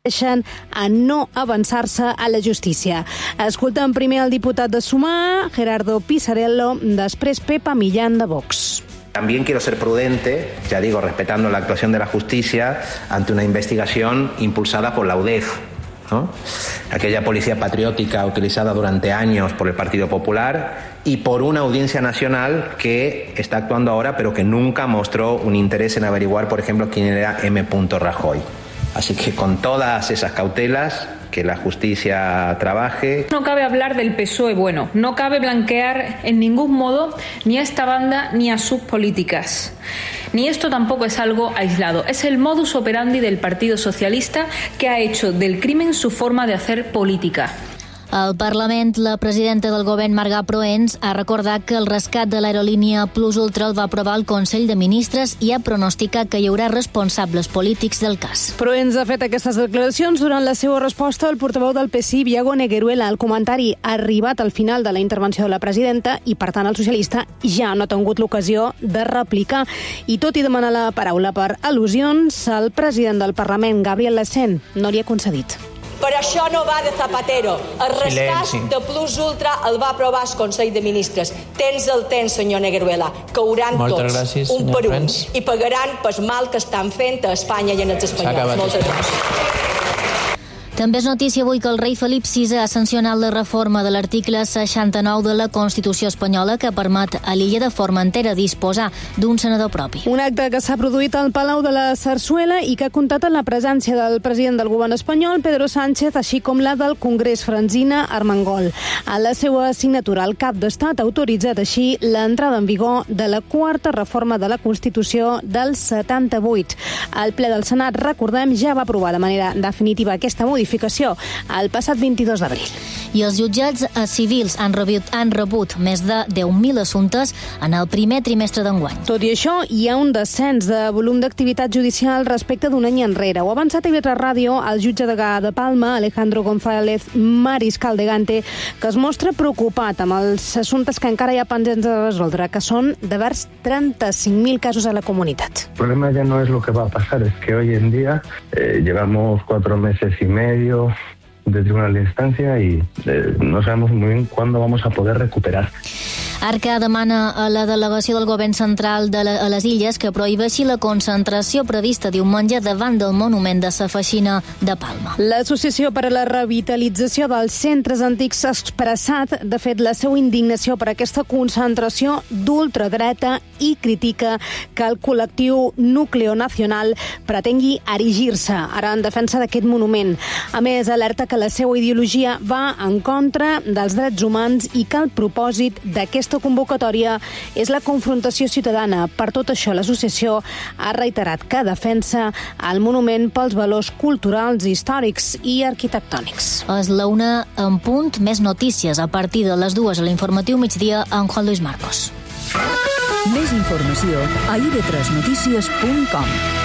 a no avançar-se a la justícia. Escoltem primer el diputat de Sumar, Gerardo Pisarello, després Pepa Millán de Vox. También quiero ser prudente, ya digo, respetando la actuación de la justicia ante una investigación impulsada por la UDEF, ¿no? Aquella policía patriótica utilizada durante años por el Partido Popular y por una audiencia nacional que está actuando ahora, pero que nunca mostró un interés en averiguar, por ejemplo, quién era M. Rajoy. Así que con todas esas cautelas, que la justicia trabaje. No cabe hablar del PSOE bueno, no cabe blanquear en ningún modo ni a esta banda ni a sus políticas. Ni esto tampoco es algo aislado, es el modus operandi del Partido Socialista que ha hecho del crimen su forma de hacer política. Al Parlament, la presidenta del govern, Marga Proens, ha recordat que el rescat de l'aerolínia Plus Ultra el va aprovar el Consell de Ministres i ha pronosticat que hi haurà responsables polítics del cas. Proens ha fet aquestes declaracions durant la seva resposta al portaveu del PSI, Biago Negueruela. El comentari ha arribat al final de la intervenció de la presidenta i, per tant, el socialista ja no ha tingut l'ocasió de replicar. I tot i demanar la paraula per al·lusions, el president del Parlament, Gabriel Lecén, no li ha concedit. Però això no va de Zapatero. El rescat de Plus Ultra el va aprovar el Consell de Ministres. Tens el temps, senyor Negueruela. Cauran tots, un per un. I pagaran pel mal que estan fent a Espanya i en els espanyols. Moltes gràcies. També és notícia avui que el rei Felip VI ha sancionat la reforma de l'article 69 de la Constitució espanyola que permet a l'illa de Formentera disposar d'un senador propi. Un acte que s'ha produït al Palau de la Sarsuela i que ha comptat amb la presència del president del govern espanyol, Pedro Sánchez, així com la del Congrés, Francina Armengol. A la seva signatura, el cap d'Estat ha autoritzat així l'entrada en vigor de la quarta reforma de la Constitució del 78. El ple del Senat, recordem, ja va aprovar de manera definitiva aquesta modificació el passat 22 d'abril. I els jutjats civils han rebut més de 10.000 assumptes en el primer trimestre d'enguany. Tot i això, hi ha un descens de volum d'activitat judicial respecte d'un any enrere. Ho ha avançat a TV3 Ràdio el jutge de Palma, Alejandro González Mariscal de Gante, que es mostra preocupat amb els assumptes que encara hi ha pendents de resoldre, que són de vers 35.000 casos a la comunitat. El problema ya no es lo que va a pasar, es que hoy en día llevamos 4 meses y medio de tribunal de instancia y no sabemos muy bien cuándo vamos a poder recuperar. Arca demana a la delegació del govern central a les Illes que prohibeixi la concentració prevista diumenge davant del monument de la Feixina de Palma. L'Associació per a la Revitalització dels Centres Antics ha expressat, de fet, la seva indignació per aquesta concentració d'ultradreta i critica que el col·lectiu Núcleo Nacional pretengui erigir-se ara en defensa d'aquest monument. A més, alerta que la seva ideologia va en contra dels drets humans i que el propòsit d'aquesta convocatòria és la confrontació ciutadana. Per tot això, l'associació ha reiterat que defensa el monument pels valors culturals, històrics i arquitectònics. És la 1 en punt, més notícies a partir de les 2 a l'informatiu migdia amb Juan Luis Marcos. Més informació a ib3notícies.com.